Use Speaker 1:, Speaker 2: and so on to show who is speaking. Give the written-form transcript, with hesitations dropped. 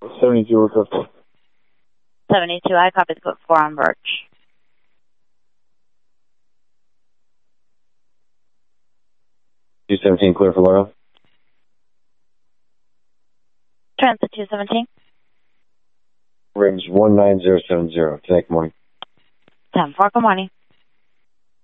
Speaker 1: 72 or 50.
Speaker 2: 72, I copy the code 4 on Birch.
Speaker 1: $217 clear for Laurel.
Speaker 2: Transit 217.
Speaker 1: Rings 19070. Tonight, good morning.
Speaker 2: 10-4, good morning.